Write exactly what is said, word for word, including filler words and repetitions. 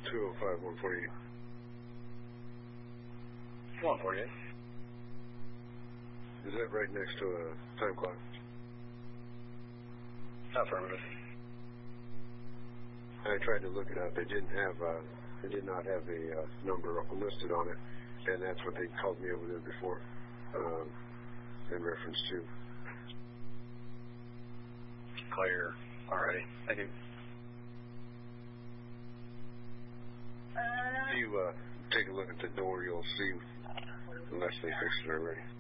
two oh five, one forty-eight. one forty-eight. Is that right next to a time clock? Affirmative. I tried to look it up. It didn't have, uh, it did not have a uh, number listed on it, and that's what they called me over there before, um, in reference to. Clear. Alrighty. Thank you. If you uh, take a look at the door, you'll see, unless they fixed it already.